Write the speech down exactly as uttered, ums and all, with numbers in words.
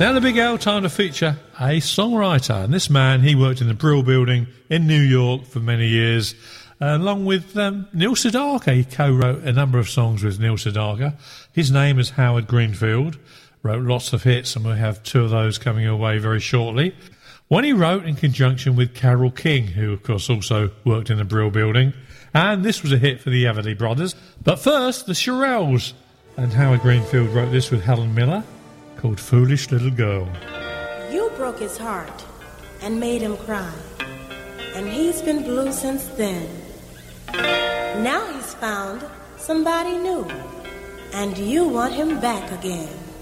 Now the Big L, time to feature a songwriter. And this man, he worked in the Brill Building in New York for many years, uh, along with um, Neil Sedaka. He co-wrote a number of songs with Neil Sedaka. His name is Howard Greenfield. Wrote lots of hits, and we'll have two of those coming your way very shortly. One he wrote in conjunction with Carole King, who, of course, also worked in the Brill Building. And this was a hit for the Everly Brothers. But first, the Shirelles. And Howard Greenfield wrote this with Helen Miller, called Foolish Little Girl. You broke his heart and made him cry, and he's been blue since then. Now he's found somebody new, and you want him back again.